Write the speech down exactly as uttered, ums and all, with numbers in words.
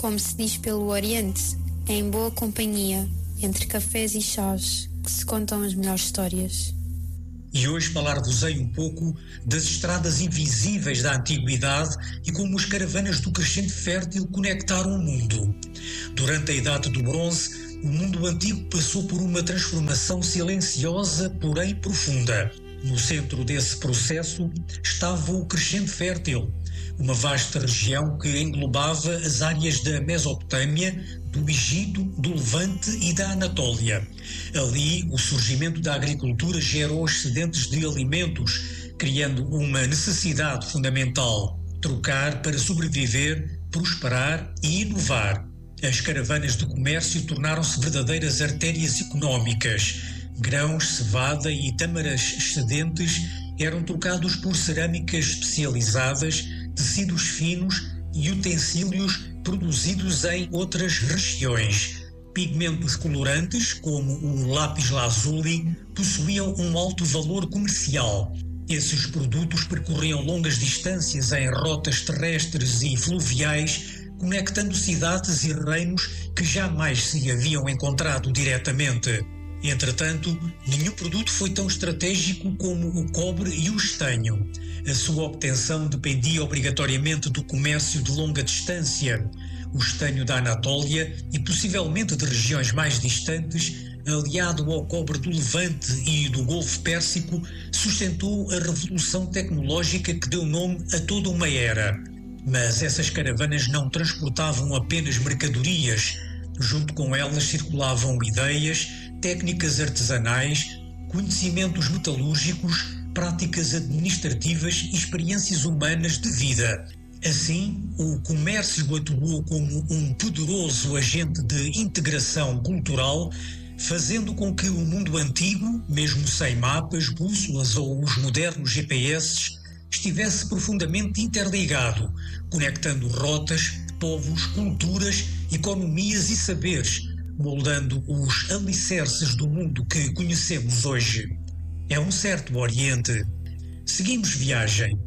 como se diz pelo Oriente, é em boa companhia, entre cafés e chás, que se contam as melhores histórias. E hoje falar-vos-ei um pouco das estradas invisíveis da antiguidade e como as caravanas do Crescente Fértil conectaram o mundo. Durante a Idade do Bronze, o mundo antigo passou por uma transformação silenciosa, porém profunda. No centro desse processo estava o Crescente Fértil, uma vasta região que englobava as áreas da Mesopotâmia, do Egito, do Levante e da Anatólia. Ali, o surgimento da agricultura gerou excedentes de alimentos, criando uma necessidade fundamental: trocar para sobreviver, prosperar e inovar. As caravanas de comércio tornaram-se verdadeiras artérias económicas. Grãos, cevada e tâmaras excedentes eram trocados por cerâmicas especializadas, tecidos finos e utensílios produzidos em outras regiões. Pigmentos colorantes, como o lápis lazuli, possuíam um alto valor comercial. Esses produtos percorriam longas distâncias em rotas terrestres e fluviais, conectando cidades e reinos que jamais se haviam encontrado diretamente. Entretanto, nenhum produto foi tão estratégico como o cobre e o estanho. A sua obtenção dependia obrigatoriamente do comércio de longa distância. O estanho da Anatólia e possivelmente de regiões mais distantes, aliado ao cobre do Levante e do Golfo Pérsico, sustentou a revolução tecnológica que deu nome a toda uma era. Mas essas caravanas não transportavam apenas mercadorias. Junto com elas circulavam ideias, técnicas artesanais, conhecimentos metalúrgicos, práticas administrativas e experiências humanas de vida. Assim, o comércio atuou como um poderoso agente de integração cultural, fazendo com que o mundo antigo, mesmo sem mapas, bússolas ou os modernos G P S, estivesse profundamente interligado, conectando rotas, povos, culturas, economias e saberes, moldando os alicerces do mundo que conhecemos hoje. É um certo Oriente. Seguimos viagem.